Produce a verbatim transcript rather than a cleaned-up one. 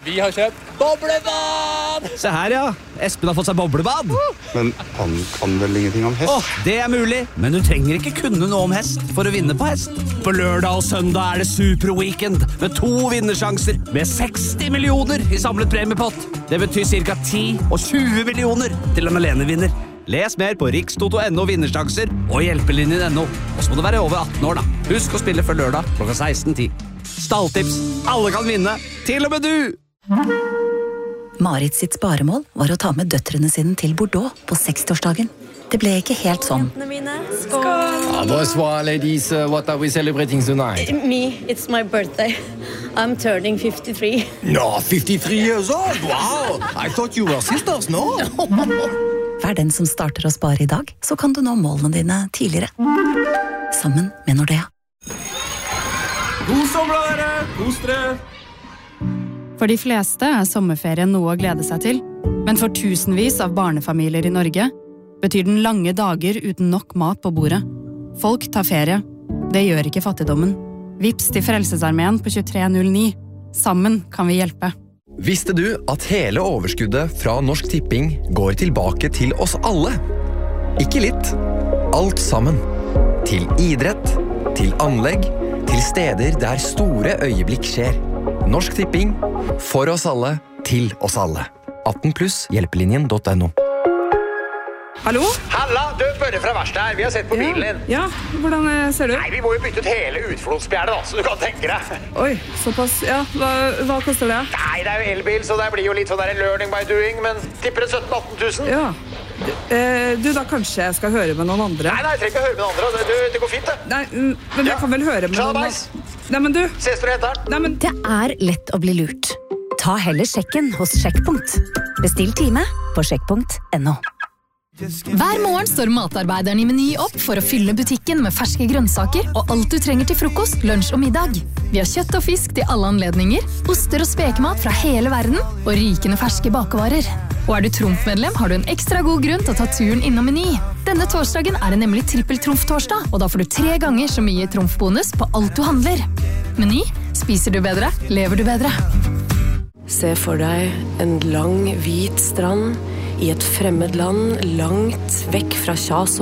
Vi har kjøpt boblebad! Se her, ja. Espen har fått seg boblebad. Men han kan vel ingenting om hest? Åh, det er mulig, men du trenger ikke kunne noe om hest for å vinne på hest. På lørdag og søndag er det superweekend med to vinnersjanser med seksti millioner i samlet premiepott. Det betyr cirka ti og tjue millioner til en alenevinner. Les mer på rikstoto punktum no vinnersjanser og hjelpelinjen punktum no. Og så må du være over atten år da. Husk å spille før lørdag klokka seksten ti. Stalltips. Alle kan vinne. Til og med du! Marit sitt sparemål var å ta med døtrene sine til Bordeaux på sekstiårsdagen. Det ble ikke helt sånn. Skål! Ah, bonsoir, ladies. Uh, what are we celebrating tonight? Me, it's my birthday. I'm turning fifty-three. No, fifty-three years old. Wow! I thought you were sisters, no? Vær den som starter å spare i dag, så kan du nå målene dine tidligere. Sammen med Nordea. God sommer, dere! Kos dere! For de fleste er sommerferien noe å glede seg til, men for tusenvis av barnefamilier i Norge betyr den lange dager uten nok mat på bordet. Folk tar ferie. Det gjør ikke fattigdommen. Vips til Frelsesarmeen på tjuetre null ni. Sammen kan vi hjelpe. Visste du at hele overskuddet fra Norsk Tipping går tilbake til oss alle? Ikke litt. Alt sammen. Til idrett, til anlegg, til steder der store øyeblikk skjer. Norsk Tipping, for oss alle, til oss alle. atten pluss hjelpelinjen punktum no. Hallo? Halla, du, Børre fra verkstedet her. Vi har sett på bilen din. Ja, hvordan ser du? Nei, vi må jo bytte ut hele utflodspjernet da, så du kan tenke deg. Oi, såpass. Ja, hva, hva koster det? Nei, det er jo elbil, så det blir jo litt sånn der learning by doing, men tipper det sytten atten tusen. Ja. Du, eh, du, da kanskje jeg skal høre med noen andre? Nei, nei, jeg trenger ikke høre med noen andre. Det, det, det går fint, det. Nei, men jeg ja. kan vel høre med noen andre. Nei, men du. Ses du etter? Nei, men... Det er lett å bli lurt. Ta heller sjekken hos Sjekkpunkt. Bestill time på sjekk punktum no. Hver morgen står matarbeideren i Meny opp for å fylle butikken med ferske grønnsaker og alt du trenger til frokost, lunsj og middag. Vi har kjøtt og fisk til alle anledninger, oster og spekemat fra hele verden og rikende ferske bakevarer. Og er du Trumf-medlem, har du en ekstra god grunn til å ta turen innom Meny. Denne torsdagen er det nemlig trippel-Trumf-torsdag, og da får du tre ganger så mye Trumf-bonus på alt du handler. Meny, spiser du bedre, lever du bedre. Se for deg en lang, hvit strand i et fremmed land, langt vekk fra kjas